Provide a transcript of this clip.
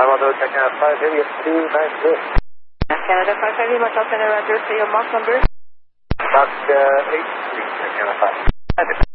Bravo, check out 5 idiot 290. Canada 5 Lima, South Center, Roger, say your Mach number. Mach 83, check out 5.